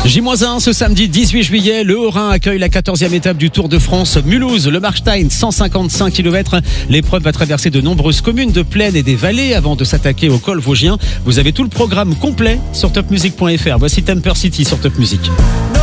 J-1 ce samedi 18 juillet, le Haut-Rhin accueille la 14e étape du Tour de France. Mulhouse, le Markstein, 155 km. L'épreuve va traverser de nombreuses communes de plaine et des vallées avant de s'attaquer au col vosgien. Vous avez tout le programme complet sur topmusic.fr. Voici Temper City sur Top Music.